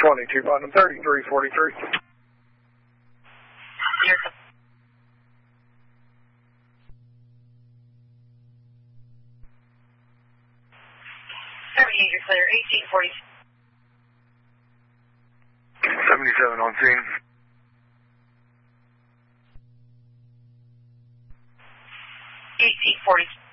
22, Bottom 3343. Here. 78, you're clear. 1840. 77 on scene. 1840.